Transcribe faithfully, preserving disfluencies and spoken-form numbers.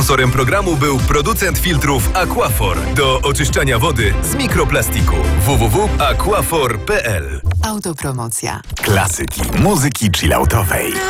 Sponsorem programu był producent filtrów Aquafor do oczyszczania wody z mikroplastiku. w w w kropka aquafor kropka p l. Autopromocja. Klasyki muzyki chilloutowej.